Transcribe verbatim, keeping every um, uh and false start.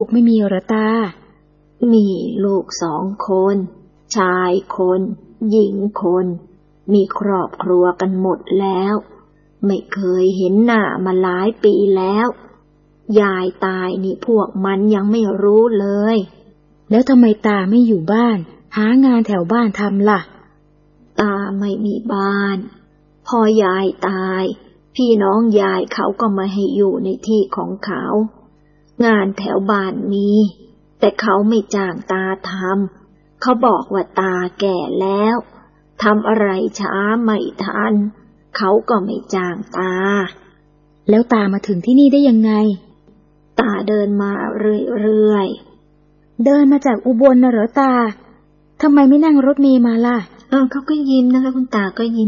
ไม่มีหรอตามีลูกสองคนชายคนหญิงคนมีครอบครัวกันหมดแล้วไม่เคยเห็นหน้ามาหลายปีแล้วยายตายนี่พวกมันยังไม่รู้เลยแล้วทำไมตาไม่อยู่บ้านหางานแถวบ้านทำล่ะตาไม่มีบ้านพอยายตายพี่น้องยายเขาก็มาให้อยู่ในที่ของเขางานแถวบ้านมีแต่เขาไม่จ้างตาทำเขาบอกว่าตาแก่แล้วทำอะไรช้าไม่ทันเขาก็ไม่จ้างตาแล้วตามาถึงที่นี่ได้ยังไงตาเดินมาเรื่อยๆเดินมาจากอุบลน่ะเหรอตาทำไมไม่นั่งรถเมล์มาล่ะเออเขาก็ยิ้มนะคะคุณตาก็ยิ้ม